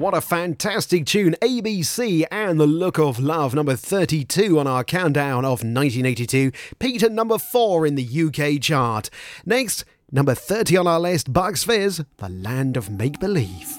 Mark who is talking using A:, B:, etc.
A: what a fantastic tune. ABC and The Look of Love, number 32 on our countdown of 1982. Peaked at number 4 in the UK chart. Next, number 30 on our list, Bucks Fizz, The Land of Make Believe.